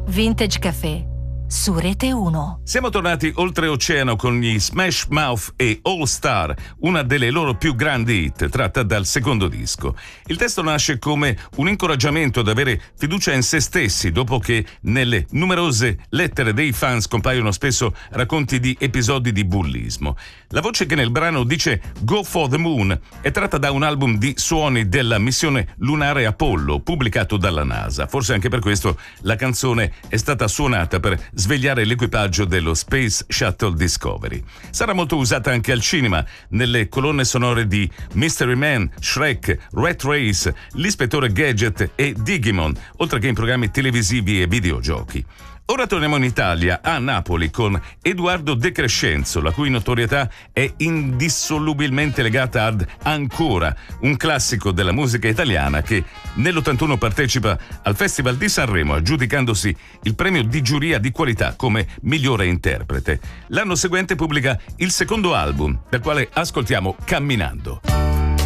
Vintage Caffè su Rete 1. Siamo tornati oltreoceano con gli Smash Mouth e All Star, una delle loro più grandi hit, tratta dal secondo disco. Il testo nasce come un incoraggiamento ad avere fiducia in se stessi, dopo che nelle numerose lettere dei fans compaiono spesso racconti di episodi di bullismo. La voce che nel brano dice Go for the Moon è tratta da un album di suoni della missione lunare Apollo, pubblicato dalla NASA. Forse anche per questo la canzone è stata suonata per svegliare l'equipaggio dello Space Shuttle Discovery. Sarà molto usata anche al cinema, nelle colonne sonore di Mystery Man, Shrek, Rat Race, l'Ispettore Gadget e Digimon, oltre che in programmi televisivi e videogiochi. Ora torniamo in Italia, a Napoli, con Edoardo De Crescenzo, la cui notorietà è indissolubilmente legata ad Ancora, un classico della musica italiana che nell'81 partecipa al Festival di Sanremo, aggiudicandosi il premio di giuria di qualità come migliore interprete. L'anno seguente pubblica il secondo album, dal quale ascoltiamo Camminando.